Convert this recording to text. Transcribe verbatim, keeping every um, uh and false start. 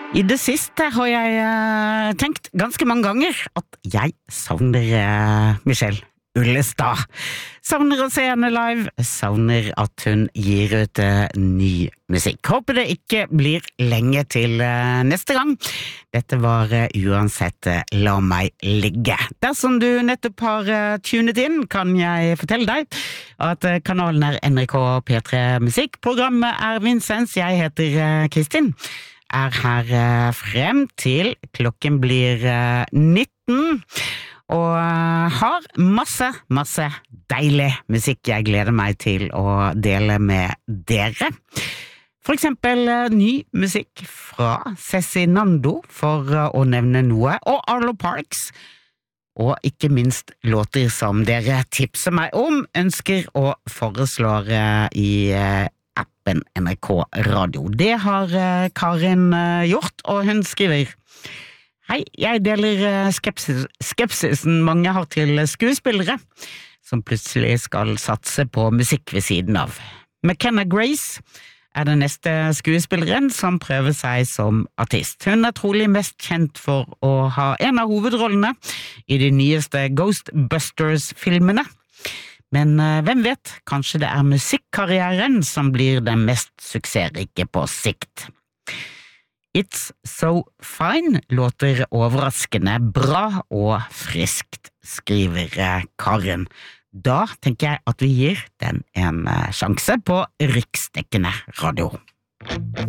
I det siste har jeg uh, tenkt ganske mange ganger at jeg savner uh, Michelle Ullestad. Savner å se henne live, savner at hun gir ut uh, ny musikk. Håper det ikke blir lenge til uh, neste gang. Dette var uh, uansett uh, La meg ligge. Dersom du nettopp har uh, tunet inn, kan jeg fortelle deg at uh, kanalen er N R K P tre Musikk. Programmet er Vincents, jeg heter uh, Kristin. Er her uh, frem til klokken blir uh, nitten, og uh, har masse, masse deilig musikk jeg gleder meg til å dele med dere. For eksempel uh, ny musikk fra Cezinando, for uh, å nevne noe, og Arlo Parks, og ikke minst låter som dere tipser meg om, ønsker og foreslår uh, i uh, appen N R K Radio. Det har uh, Karin uh, gjort, og hun skriver: Hei, jeg deler uh, skepsis, skepsisen mange har til skuespillere som plutselig skal satse på musikk ved siden av. McKenna Grace er den neste skuespilleren som prøver seg som artist. Hun er trolig mest kjent for å ha en av hovedrollene i de nyeste Ghostbusters-filmene. Men uh, hvem vet, kanskje det er musikkarrieren som blir den mest suksessrike på sikt. It's So Fine låter overraskende bra og friskt, skriver uh, Karin. Da tenker jeg at vi gir den en uh, sjanse på riksdekkende radio.